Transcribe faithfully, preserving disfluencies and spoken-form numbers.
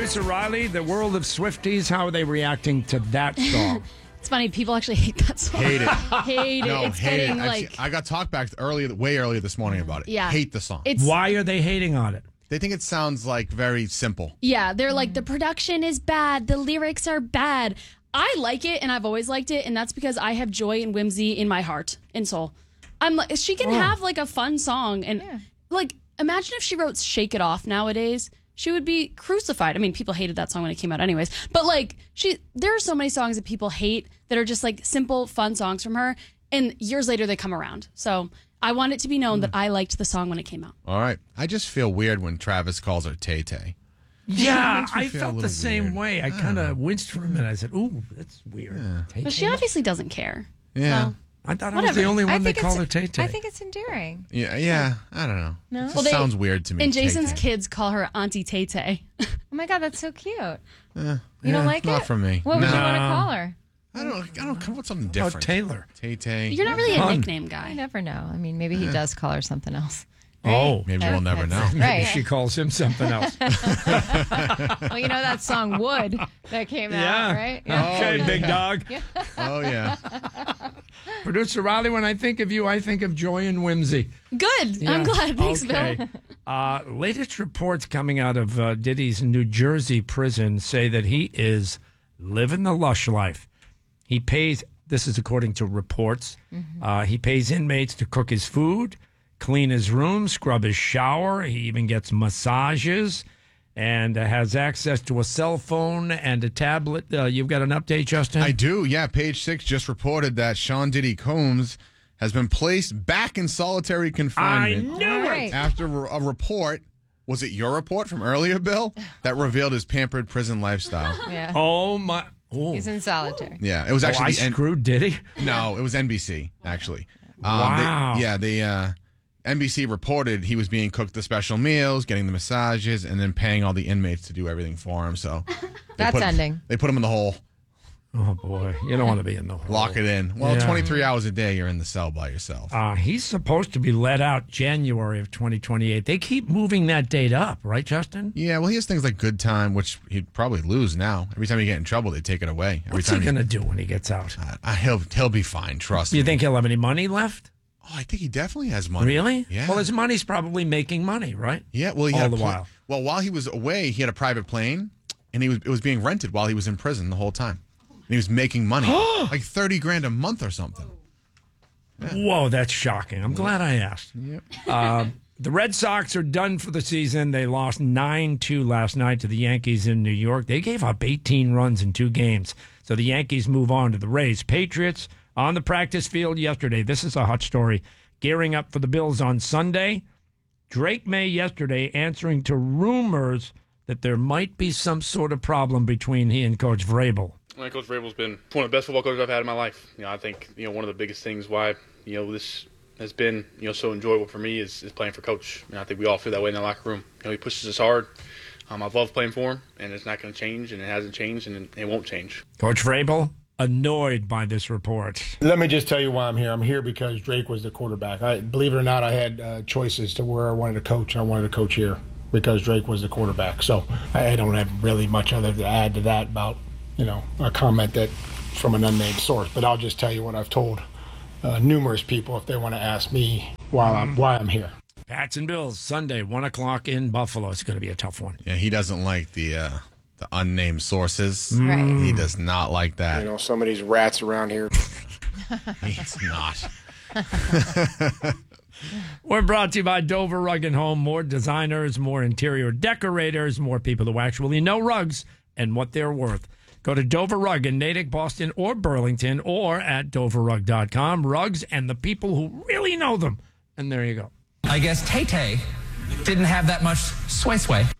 Producer Riley, the world of Swifties, how are they reacting to that song? It's funny. People actually hate that song. Hate it. hate it. No, it's hate getting it. like. Actually, I got talked back earlier, way earlier this morning about it. Yeah. Hate the song. It's, Why are they hating on it? They think it sounds like very simple. Yeah, they're like, the production is bad. The lyrics are bad. I like it, and I've always liked it, and that's because I have joy and whimsy in my heart and soul. I'm like, she can Oh. have like a fun song, and Yeah. like, imagine if she wrote "Shake It Off" nowadays. She would be crucified. I mean, people hated that song when it came out, anyways. But like, she, there are so many songs that people hate that are just like simple, fun songs from her, and years later they come around. So I want it to be known that I liked the song when it came out. All right. I just feel weird when Travis calls her Tay Tay. Yeah, makes me I feel a felt the little same weird. way. I kind of winced for a minute. I said, ooh, that's weird. Tay But she Tay? obviously doesn't care. Yeah. So- I thought I was whatever. the only I one that think called her it's, Tay Tay. I think it's endearing. Yeah, yeah. I don't know. No? It just Well, they- sounds weird to me. And Jason's Tay-Tay. kids call her Auntie Tay Tay. Oh my God, that's so cute. Eh, You yeah, don't like not it? for me. What would you No. want to call her? I don't. I don't come up with something Oh, different. Taylor. Tay Tay. You're not really a Fun. nickname I guy. never know. I mean, maybe he does call her something else. Oh, Maybe we'll never know. That's- maybe Right. she calls him something else. Well, you know that song "Wood" that came out, right? Okay, big dog. Oh yeah. Producer Riley, when I think of you, I think of joy and whimsy. Good. Yeah. I'm glad. Thanks, okay. Bill. Uh, latest reports coming out of uh, Diddy's New Jersey prison say that he is living the lush life. He pays, this is according to reports, Mm-hmm. uh, he pays inmates to cook his food, clean his room, scrub his shower. He even gets massages and uh, has access to a cell phone and a tablet. Uh, you've got an update, Justin? I do. Yeah. Page Six just reported that Sean Diddy Combs has been placed back in solitary I confinement knew it. Right. after a report. Was it your report from earlier, Bill, that revealed his pampered prison lifestyle? Yeah. Oh, my. Oh. He's in solitary. Yeah, it was Oh, actually I the N- screwed Diddy? no, it was N B C actually. Um, Wow. they- yeah, the uh, N B C reported he was being cooked the special meals, getting the massages, and then paying all the inmates to do everything for him. So they That's put, ending. They put him in the hole, Oh, boy. You don't want to be in the hole. lock it in. Well, Yeah. twenty-three hours a day, you're in the cell by yourself. Uh, he's supposed to be let out January of twenty twenty-eight. They keep moving that date up, right, Justin? Yeah, well, he has things like good time, which he'd probably lose now. Every time you get in trouble, they take it away. Every What's he time going to do when he gets out? Uh, he'll he'll be fine. Trust Do you me. think he'll have any money left? Oh, I think he definitely has money. Really? Yeah. Well, his money's probably making money, right? Yeah, well, he All had a the pla- while. Well, while he was away, he had a private plane, and he was it was being rented while he was in prison the whole time. And he was making money, like thirty grand a month or something. Whoa, that's shocking. I'm glad I asked. Yep. Uh, the Red Sox are done for the season. They lost nine two last night to the Yankees in New York. They gave up eighteen runs in two games. So the Yankees move on to the Rays. Patriots on the practice field yesterday. This is a hot story. Gearing up for the Bills on Sunday. Drake May yesterday answering to rumors that there might be some sort of problem between he and Coach Vrabel. I mean, Coach Vrabel's been one of the best football coaches I've had in my life. You know, I think you know one of the biggest things why you know this has been you know so enjoyable for me is, is playing for Coach. And I think we all feel that way in the locker room. You know, he pushes us hard. Um, I've loved playing for him, and it's not going to change, and it hasn't changed, and it, it won't change. Coach Vrabel annoyed by this report. Let me just tell you why I'm here. I'm here because Drake was the quarterback. I believe it or not, I had uh, choices to where I wanted to coach. I wanted to coach here because Drake was the quarterback. So I don't have really much other to add to that about, you know, a comment that from an unnamed source. But I'll just tell you what I've told uh, numerous people if they want to ask me why I'm why I'm here. Pats and Bills, Sunday, one o'clock in Buffalo. It's going to be a tough one. Yeah, he doesn't like the uh, the unnamed sources. Right. He does not like that. You know, some of these rats around here. He's not. We're brought to you by Dover Rug and Home. More designers, more interior decorators, more people who actually know rugs and what they're worth. Go to Dover Rug in Natick, Boston, or Burlington, or at dover rug dot com. Rugs and the people who really know them. And there you go. I guess Tay Tay didn't have that much sway sway.